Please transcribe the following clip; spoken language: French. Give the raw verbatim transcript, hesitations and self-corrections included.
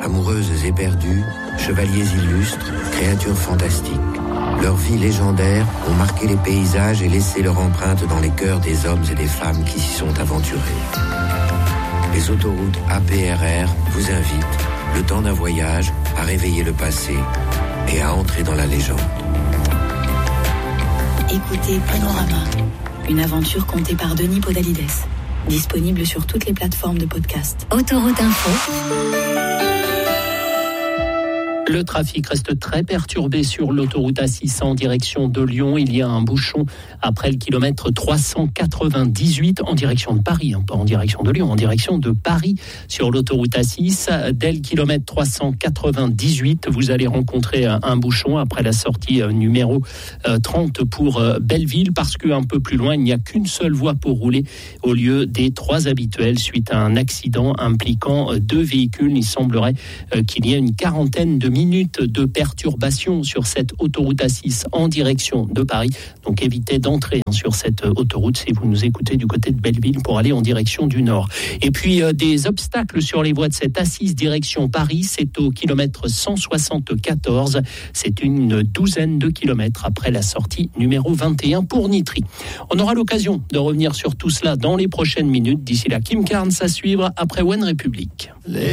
Amoureuses éperdues, chevaliers illustres, créatures fantastiques. Leurs vies légendaires ont marqué les paysages et laissé leur empreinte dans les cœurs des hommes et des femmes qui s'y sont aventurés. Les autoroutes A P R R vous invitent, le temps d'un voyage, à réveiller le passé et à entrer dans la légende. Écoutez Panorama, une aventure contée par Denis Podalides. Disponible sur toutes les plateformes de podcast. Autoroute Info. Le trafic reste très perturbé sur l'autoroute A six en direction de Lyon. Il y a un bouchon après le kilomètre trois cent quatre-vingt-dix-huit en direction de Paris, hein, pas en direction de Lyon, en direction de Paris sur l'autoroute A six. Dès le kilomètre trois cent quatre-vingt-dix-huit, vous allez rencontrer un bouchon après la sortie numéro trente pour Belleville, parce qu'un peu plus loin, il n'y a qu'une seule voie pour rouler au lieu des trois habituelles suite à un accident impliquant deux véhicules. Il semblerait qu'il y ait une quarantaine de minutes de perturbation sur cette autoroute A six en direction de Paris. Donc évitez d'entrer sur cette autoroute si vous nous écoutez du côté de Belleville pour aller en direction du nord. Et puis euh, des obstacles sur les voies de cette A six direction Paris, c'est au kilomètre cent soixante-quatorze. C'est une douzaine de kilomètres après la sortie numéro vingt et un pour Nitry. On aura l'occasion de revenir sur tout cela dans les prochaines minutes. D'ici là, Kim Carnes à suivre après One République. Les